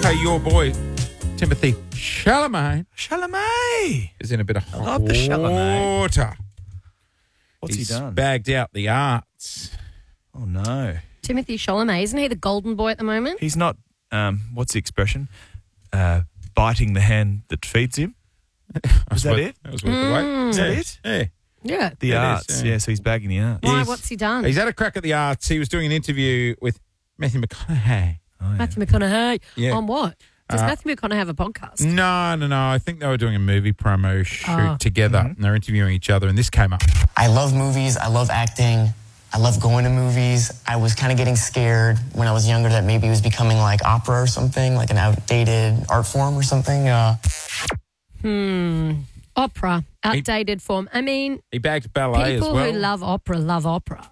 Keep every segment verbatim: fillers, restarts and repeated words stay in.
say your boy, Timothy Chalamet, Chalamet. is in a bit of hot love the Chalamet. water. What's He's he done? bagged out the arts. Oh, no. Timothy Chalamet, isn't he the golden boy at the moment? He's not, um, what's the expression? Uh, biting the hand that feeds him. Is that worth, it? That was worth the wait. Mm. Is yeah. that it? Yeah. Yeah. The It is, arts. yeah. yeah, so he's bagging the arts. Why? He's- What's he done? He's had a crack at the arts. He was doing an interview with Matthew McConaughey. Oh, yeah. Matthew McConaughey. Yeah. On what? Does Uh, Matthew McConaughey have a podcast? No, no, no. I think they were doing a movie promo shoot Oh. together, Mm-hmm. and they're interviewing each other, and this came up. I love movies. I love acting. I love going to movies. I was kind of getting scared when I was younger that maybe it was becoming like opera or something, like an outdated art form or something. Uh, Hmm. Opera. Outdated form. I mean, He bagged ballet people as well. who love opera love opera.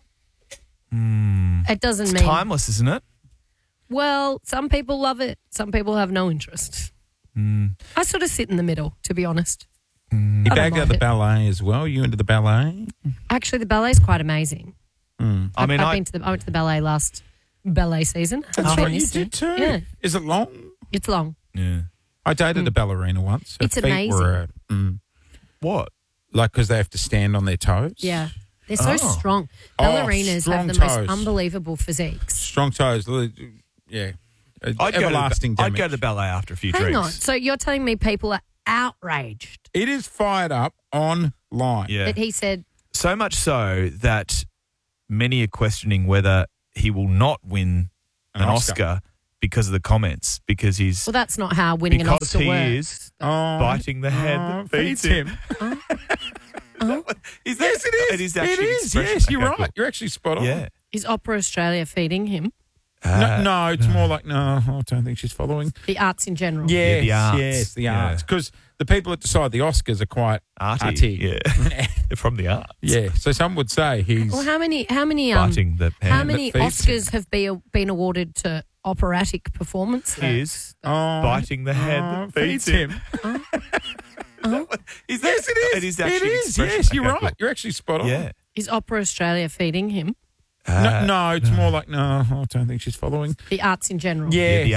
Mm. It doesn't It's mean... timeless, isn't it? Well, some people love it. Some people have no interest. Mm. I sort of sit in the middle, to be honest. he I don't bagged out mind the it. ballet as well. You into the ballet? Actually, the ballet's quite amazing. Mm. I mean, I've I, been to the, I went to the ballet last ballet season. That's Oh, right, you yes. did too. Yeah. Is it long? It's long. yeah. I dated Mm. a ballerina once. Her It's feet amazing. Were, uh, mm, What? like, because they have to stand on their toes. Yeah. They're so Oh. strong. Oh, Ballerinas strong have the toes. most unbelievable physiques. Strong toes. Yeah. I'd Everlasting go to the, I'd damage. go to the ballet after a few Hang drinks. on. So you're telling me people are outraged It is fired up online. Yeah. that he said, So much so that many are questioning whether he will not win An an, Oscar. Oscar. because of the comments, because he's well, that's not how winning an because Oscar he works. is Oh, biting the hand oh, that feeds feeds him. Is that, Yes, it is. It is It actually an is. expression. Yes, you're Okay, right. cool. You're actually spot on. Yeah. Is Opera Australia feeding him? No, Uh, no, it's more like, no, I don't think she's following. The arts in general. Yes, the arts. yes, the Yeah. arts. Because the people that decide the Oscars are quite arty. arty. Yeah. They're from the arts. Yeah, so some would say he's Well, how many? How many? Um, Biting the hand how that many feeds Oscars have be, been awarded to operatic performance? is oh, biting the hand oh, that feeds him. Is that, Yes, it is. It is actually It an is. expression. Yes, you're Okay, right. cool. You're actually spot on. Yeah. Is Opera Australia feeding him? No, Uh, no, it's more like, no, I don't think she's following. The arts in general. Yeah, Yeah, the